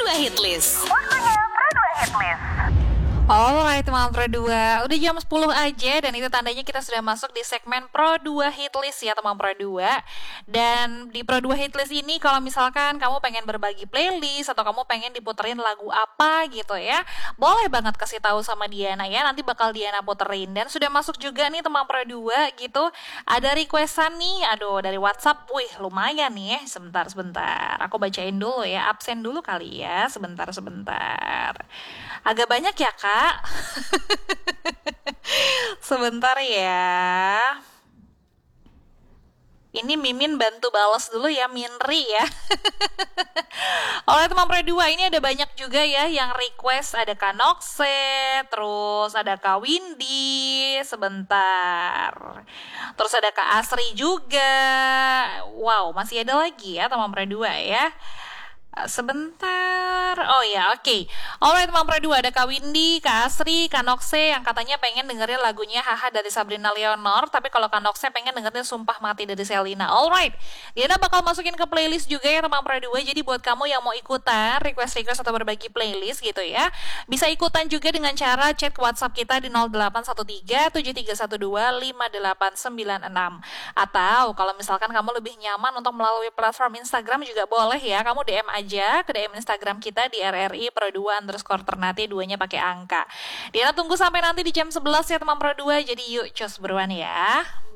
Hitlist. Waktunya Pro 2 Hitlist. Alright teman Pro 2, udah jam 10 aja dan itu tandanya kita sudah masuk di segmen Pro 2 Hitlist ya teman Pro 2. Dan di Pro 2 Hitlist ini kalau misalkan kamu pengen berbagi playlist atau kamu pengen diputerin lagu apa gitu ya, boleh banget kasih tahu sama Diana ya, nanti bakal Diana puterin. Dan sudah masuk juga nih teman Pro 2 gitu, ada requestan nih, aduh dari WhatsApp, wih lumayan nih ya, sebentar aku bacain dulu ya, absen dulu kali ya, sebentar. Agak banyak ya kak. Sebentar ya. Ini Mimin bantu balas dulu ya, Minri ya. Oleh teman Pro 2, ini ada banyak juga ya yang request. Ada Kak Nokse, terus ada Kak Windy, sebentar. Terus ada Kak Asri juga. Wow, masih ada lagi ya teman Pro 2 ya. Sebentar. Oh ya, oke. Alright teman Pro 2, ada Kak Windy, Kak Asri, Kak Nokse yang katanya pengen dengerin lagunya Haha dari Sabrina Leonor. Tapi kalau Kak Nokse pengen dengerin Sumpah Mati dari Selina. Alright, Diana bakal masukin ke playlist juga ya teman Pro 2. Jadi buat kamu yang mau ikutan request atau berbagi playlist gitu ya, bisa ikutan juga dengan cara chat ke WhatsApp kita di 0813-7312-5896. Atau kalau misalkan kamu lebih nyaman untuk melalui platform Instagram juga boleh ya, kamu DM aja ke DM Instagram kita di RRI Pro 2_ Ternate, 2-nya pakai angka. Diana tunggu sampai nanti di jam 11 ya teman Pro 2. Jadi yuk cus buruan ya.